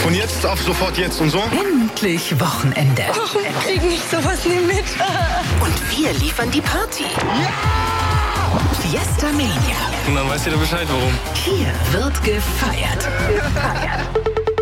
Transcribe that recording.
Und jetzt auf sofort jetzt und so? Endlich Wochenende. Warum krieg ich sowas nie mit? Und wir liefern die Party. Ja! Fiesta Mania. Und dann weißt du Bescheid, warum. Hier wird gefeiert.